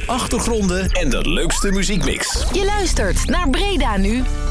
achtergronden en de leukste muziekmix. Je luistert naar Breda Nu.